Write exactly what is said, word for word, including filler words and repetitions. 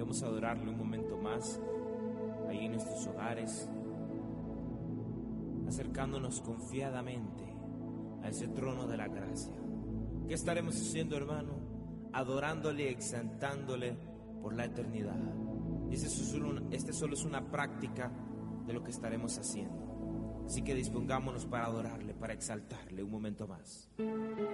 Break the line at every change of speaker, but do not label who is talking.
Vamos a adorarle un momento más, ahí en nuestros hogares, acercándonos confiadamente a ese trono de la gracia. ¿Qué estaremos haciendo, hermano? Adorándole y exaltándole por la eternidad. Y este solo, este solo es una práctica de lo que estaremos haciendo. Así que dispongámonos para adorarle, para exaltarle un momento más.